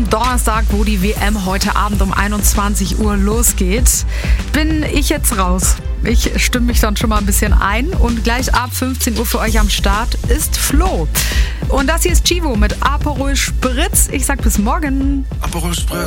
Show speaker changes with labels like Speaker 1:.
Speaker 1: diesem Donnerstag, wo die WM heute Abend um 21 Uhr losgeht, bin ich jetzt raus. Ich stimme mich dann schon mal ein bisschen ein und gleich ab 15 Uhr für euch am Start ist Flo. Und das hier ist Chivo mit Aperol Spritz. Ich sag bis morgen.
Speaker 2: Aperol Spritz.